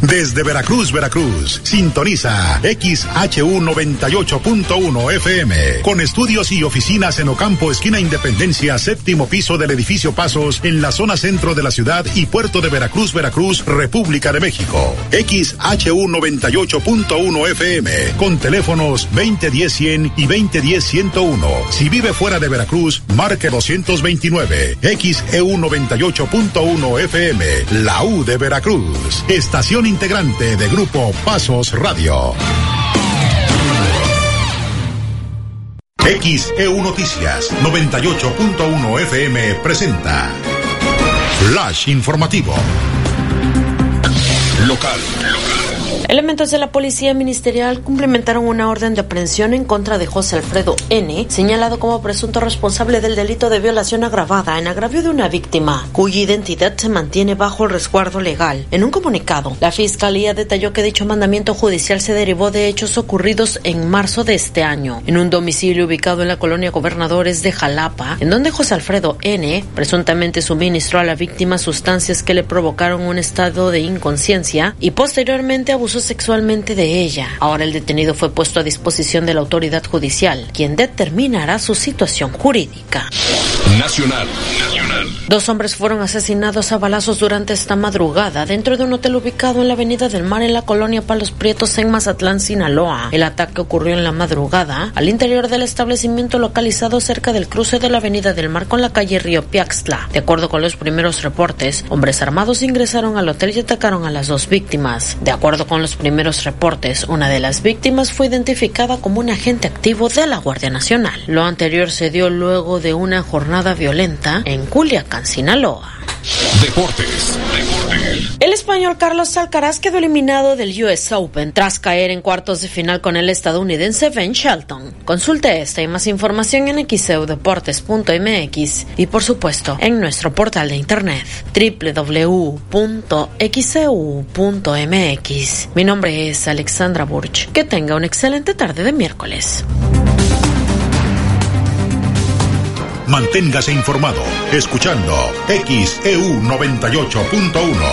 Desde Veracruz, Veracruz, sintoniza XHU 98.1 FM, con estudios y oficinas en Ocampo, esquina Independencia, séptimo piso del edificio Pasos, en la zona centro de la ciudad y puerto de Veracruz, Veracruz, República de México. XHU 98.1 FM, con teléfonos 2010-100 y 2010-101. Si vive fuera de Veracruz, marque 229. XEU 98.1 FM, la U de Veracruz. Estación integrante de Grupo Pasos Radio. XEU Noticias 98.1 FM presenta Flash Informativo. Local. Elementos de la Policía Ministerial cumplimentaron una orden de aprehensión en contra de José Alfredo N., señalado como presunto responsable del delito de violación agravada en agravio de una víctima, cuya identidad se mantiene bajo el resguardo legal. En un comunicado, la Fiscalía detalló que dicho mandamiento judicial se derivó de hechos ocurridos en marzo de este año, en un domicilio ubicado en la colonia Gobernadores de Jalapa, en donde José Alfredo N. presuntamente suministró a la víctima sustancias que le provocaron un estado de inconsciencia y posteriormente abusó sexualmente de ella. Ahora el detenido fue puesto a disposición de la autoridad judicial, quien determinará su situación jurídica. Nacional. 2 hombres fueron asesinados a balazos durante esta madrugada dentro de un hotel ubicado en la Avenida del Mar en la colonia Palos Prietos en Mazatlán, Sinaloa. El ataque ocurrió en la madrugada al interior del establecimiento localizado cerca del cruce de la Avenida del Mar con la calle Río Piaxtla. De acuerdo con los primeros reportes, hombres armados ingresaron al hotel y atacaron a las 2 víctimas. De acuerdo con los primeros reportes, una de las víctimas fue identificada como un agente activo de la Guardia Nacional. Lo anterior se dio luego de una jornada violenta en Culiacán, Sinaloa. Deportes. El español Carlos Alcaraz quedó eliminado del US Open tras caer en cuartos de final con el estadounidense Ben Shelton. Consulte esta y más información en xeudeportes.mx y por supuesto en nuestro portal de internet www.xeu.mx. Mi nombre es Alexandra Burch. Que tenga una excelente tarde de miércoles. Manténgase informado escuchando XEU 98.1.